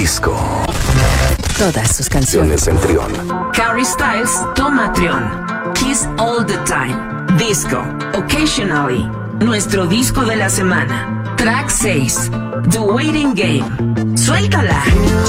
Disco. Todas sus canciones. En Trión. Harry Styles, toma Trión. Kiss All the Time. Disco, Occasionally. Nuestro disco de la semana. Track 6, The Waiting Game. ¡Suéltala!